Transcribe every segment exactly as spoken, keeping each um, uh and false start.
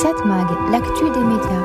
sept Mag, l'actu des médias.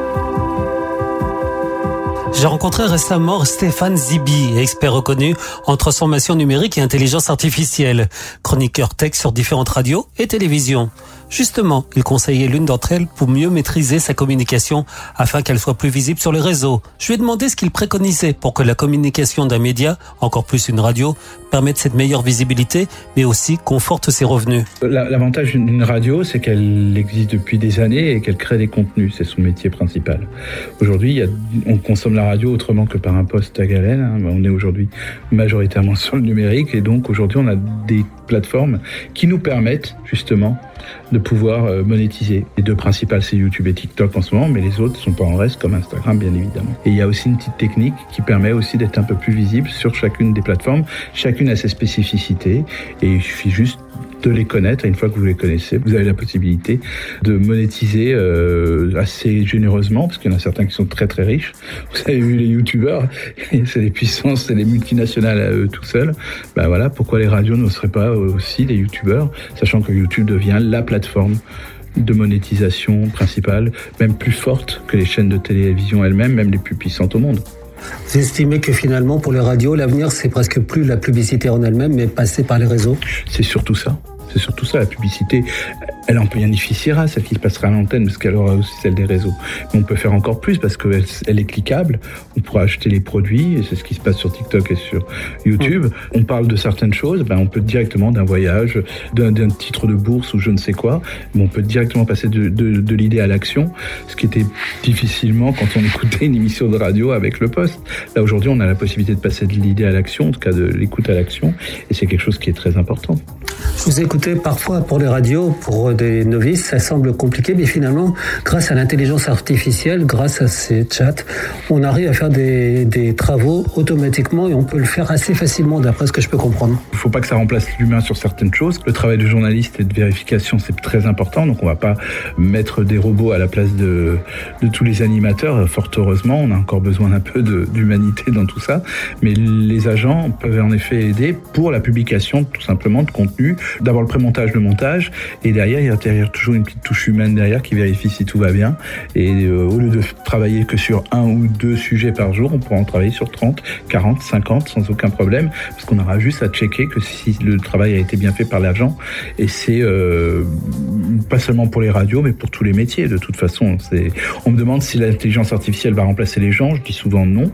J'ai rencontré récemment Stéphane Zibi, expert reconnu en transformation numérique et intelligence artificielle, chroniqueur tech sur différentes radios et télévisions. Justement, il conseillait l'une d'entre elles pour mieux maîtriser sa communication afin qu'elle soit plus visible sur les réseaux. Je lui ai demandé ce qu'il préconisait pour que la communication d'un média, encore plus une radio, permette cette meilleure visibilité, mais aussi conforte ses revenus. L'avantage d'une radio, c'est qu'elle existe depuis des années et qu'elle crée des contenus. C'est son métier principal. Aujourd'hui, il y a, on consomme la radio autrement que par un poste à galène. Hein. On est aujourd'hui majoritairement sur le numérique et donc aujourd'hui, on a des plateformes qui nous permettent justement de pouvoir monétiser. Les deux principales, c'est YouTube et TikTok en ce moment, mais les autres ne sont pas en reste, comme Instagram, bien évidemment. Et il y a aussi une petite technique qui permet aussi d'être un peu plus visible sur chacune des plateformes. Chacune a ses spécificités et il suffit juste de les connaître. Et une fois que vous les connaissez, vous avez la possibilité de monétiser euh, assez généreusement, parce qu'il y en a certains qui sont très très riches. Vous avez vu les youtubeurs, c'est des puissances, c'est des multinationales à eux tout seuls. Ben voilà, pourquoi les radios ne seraient pas aussi des youtubeurs, sachant que YouTube devient la plateforme de monétisation principale, même plus forte que les chaînes de télévision elles-mêmes, même les plus puissantes au monde. Vous estimez que finalement, pour les radios, l'avenir, c'est presque plus la publicité en elle-même, mais passer par les réseaux ? C'est surtout ça. C'est surtout ça, la publicité. Elle en bénéficiera, celle qui passera à l'antenne, parce qu'elle aura aussi celle des réseaux. Mais on peut faire encore plus, parce qu'elle elle est cliquable. On pourra acheter les produits, et c'est ce qui se passe sur TikTok et sur YouTube. Mmh. On parle de certaines choses, ben on peut directement d'un voyage, d'un, d'un titre de bourse ou je ne sais quoi, mais on peut directement passer de, de, de l'idée à l'action, ce qui était difficilement quand on écoutait une émission de radio avec le poste. Là, aujourd'hui, on a la possibilité de passer de l'idée à l'action, en tout cas de l'écoute à l'action, et c'est quelque chose qui est très important. Je vous écoutais parfois pour les radios, pour des novices, ça semble compliqué, mais finalement, grâce à l'intelligence artificielle, grâce à ces chats, on arrive à faire des, des travaux automatiquement et on peut le faire assez facilement, d'après ce que je peux comprendre. Il ne faut pas que ça remplace l'humain sur certaines choses. Le travail de journaliste et de vérification, c'est très important, donc on ne va pas mettre des robots à la place de, de tous les animateurs. Fort heureusement, on a encore besoin d'un peu de, d'humanité dans tout ça, mais les agents peuvent en effet aider pour la publication, tout simplement, de contenu, d'avoir le pré-montage, le montage, et derrière, il y a derrière toujours une petite touche humaine derrière qui vérifie si tout va bien. Et euh, au lieu de travailler que sur un ou deux sujets par jour, on pourra en travailler sur trente, quarante, cinquante sans aucun problème, parce qu'on aura juste à checker que si le travail a été bien fait par l'agent. Et c'est euh, pas seulement pour les radios, mais pour tous les métiers. De toute façon, c'est... on me demande si l'intelligence artificielle va remplacer les gens. Je dis souvent non.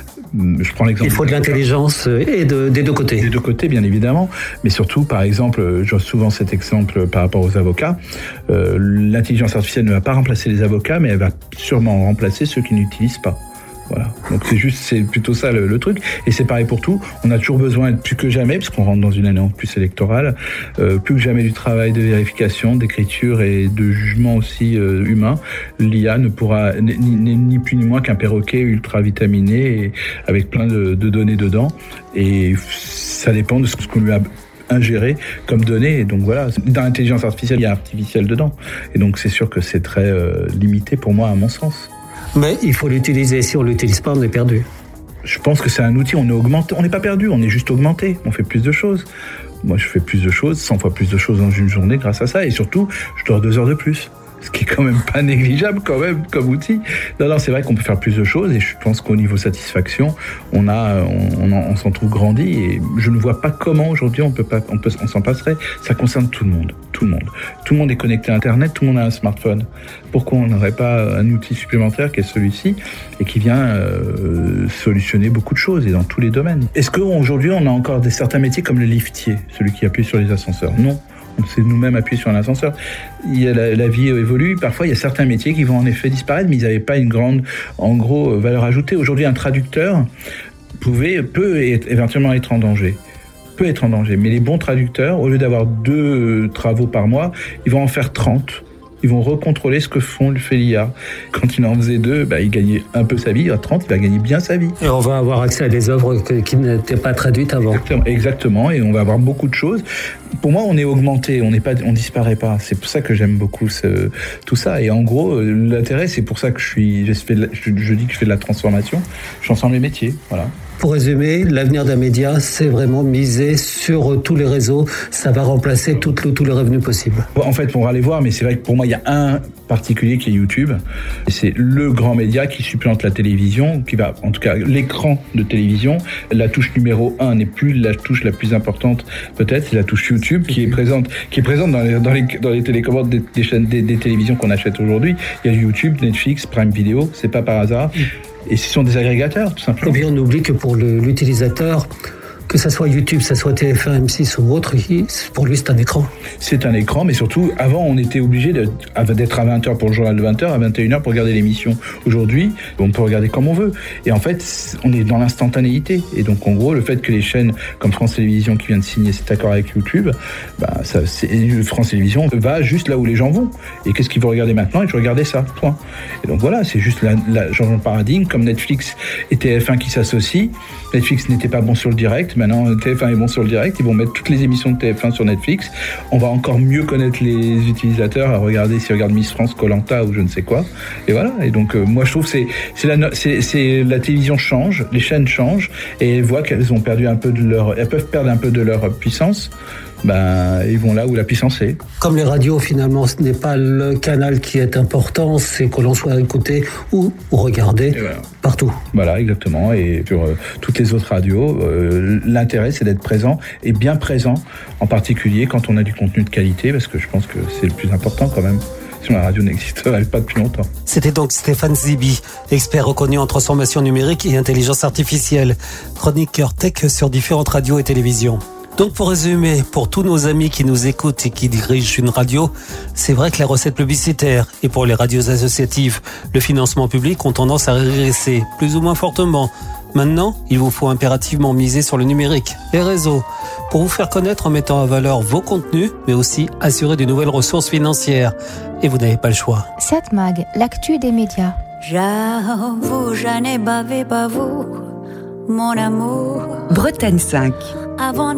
Je prends l'exemple. Il faut de l'intelligence et de, des deux côtés. Des deux côtés, bien évidemment. Mais surtout, par exemple, j'ai souvent cet exemple par rapport aux avocats. Euh, l'intelligence artificielle ne va pas remplacer les avocats, mais elle va sûrement remplacer ceux qui n'utilisent pas. Voilà. Donc c'est juste, c'est plutôt ça le, le truc. Et c'est pareil pour tout. On a toujours besoin, plus que jamais, parce qu'on rentre dans une année en plus électorale, euh, plus que jamais du travail de vérification, d'écriture et de jugement aussi euh, humain. L'I A ne pourra ni, ni, ni plus ni moins qu'un perroquet ultra vitaminé et avec plein de, de données dedans. Et ça dépend de ce qu'on lui a ingéré comme données. Et donc voilà, dans l'intelligence artificielle, il y a artificiel dedans. Et donc c'est sûr que c'est très euh, limité pour moi, à mon sens. Mais il faut l'utiliser. Si on ne l'utilise pas, on est perdu. Je pense que c'est un outil, on est augmenté. On n'est pas perdu, on est juste augmenté. On fait plus de choses. Moi, je fais plus de choses, cent fois plus de choses dans une journée grâce à ça. Et surtout, je dors deux heures de plus. Ce qui est quand même pas négligeable quand même comme outil. Non, non, c'est vrai qu'on peut faire plus de choses et je pense qu'au niveau satisfaction, on a, on, on, on s'en trouve grandi et je ne vois pas comment aujourd'hui on peut pas, on peut, on s'en passerait. Ça concerne tout le monde, tout le monde. Tout le monde est connecté à Internet, tout le monde a un smartphone. Pourquoi on n'aurait pas un outil supplémentaire qui est celui-ci et qui vient euh, solutionner beaucoup de choses et dans tous les domaines. Est-ce qu'aujourd'hui on a encore des certains métiers comme le liftier, celui qui appuie sur les ascenseurs? Non. On s'est nous-mêmes appuyé sur un ascenseur. Il y a la, la vie évolue. Parfois, il y a certains métiers qui vont en effet disparaître, mais ils n'avaient pas une grande, en gros, valeur ajoutée. Aujourd'hui, un traducteur pouvait, peut être, éventuellement être en danger. Peut être en danger. Mais les bons traducteurs, au lieu d'avoir deux travaux par mois, ils vont en faire trente. Ils vont recontrôler ce que font le fait l'I A. Quand il en faisait deux, bah, il gagnait un peu sa vie. À trente, il va gagner bien sa vie. Et on va avoir accès à des œuvres que, qui n'étaient pas traduites avant. Exactement, exactement. Et on va avoir beaucoup de choses. Pour moi, on est augmenté. On n'est pas, on disparaît pas. C'est pour ça que j'aime beaucoup ce, tout ça. Et en gros, l'intérêt, c'est pour ça que je suis, je, fais de la, je, je dis que je fais de la transformation. Je transforme les métiers. Voilà. Pour résumer, l'avenir d'un média, c'est vraiment miser sur tous les réseaux. Ça va remplacer tout, tous les revenus possibles. En fait, on va aller voir, mais c'est vrai que pour moi, il y a un particulier qui est YouTube. Et c'est le grand média qui supplante la télévision, qui va, en tout cas, l'écran de télévision. La touche numéro un n'est plus la touche la plus importante, peut-être, c'est la touche YouTube qui est présente, qui est présente dans les, dans les, dans les télécommandes des, des chaînes, des, des télévisions qu'on achète aujourd'hui. Il y a YouTube, Netflix, Prime Video, c'est pas par hasard. Et ce sont des agrégateurs, tout simplement. Et bien, on oublie que pour le, l'utilisateur, que ça soit YouTube, que ça soit T F un, M six ou autre, pour lui, c'est un écran. C'est un écran, mais surtout, avant, on était obligé d'être à vingt heures pour le journal de vingt heures, à vingt et une heures pour regarder l'émission. Aujourd'hui, on peut regarder comme on veut. Et en fait, on est dans l'instantanéité. Et donc, en gros, le fait que les chaînes comme France Télévisions, qui vient de signer cet accord avec YouTube, bah, ça, c'est, France Télévisions va juste là où les gens vont. Et qu'est-ce qu'ils vont regarder maintenant? Ils vont regarder ça, point. Et donc voilà, c'est juste la, la changement de paradigme, comme Netflix et T F un qui s'associent. Netflix n'était pas bon sur le direct. Maintenant, T F un est bon sur le direct. Ils vont mettre toutes les émissions de T F un sur Netflix. On va encore mieux connaître les utilisateurs à regarder s'ils regardent Miss France, Koh-Lanta ou je ne sais quoi. Et voilà. Et donc, euh, moi, je trouve que c'est, c'est, la, c'est, c'est la télévision change, les chaînes changent et elles voient qu'elles ont perdu un peu de leur, elles peuvent perdre un peu de leur puissance. Ben, ils vont là où la puissance est. Comme les radios, finalement, ce n'est pas le canal qui est important, c'est que l'on soit écouté ou, ou regardé voilà. Partout. Voilà, exactement. Et sur euh, toutes les autres radios, euh, l'intérêt, c'est d'être présent et bien présent, en particulier quand on a du contenu de qualité, parce que je pense que c'est le plus important quand même. Sinon, la radio n'existerait pas depuis longtemps. C'était donc Stéphane Zibi, expert reconnu en transformation numérique et intelligence artificielle, chroniqueur tech sur différentes radios et télévisions. Donc pour résumer, pour tous nos amis qui nous écoutent et qui dirigent une radio, c'est vrai que les recettes publicitaires et pour les radios associatives, le financement public ont tendance à régresser plus ou moins fortement. Maintenant, il vous faut impérativement miser sur le numérique, les réseaux, pour vous faire connaître en mettant en valeur vos contenus, mais aussi assurer de nouvelles ressources financières. Et vous n'avez pas le choix. sept Mag, l'actu des médias. J'avoue, je n'ai bavé pas vous, mon amour. Bretagne cinq. Avant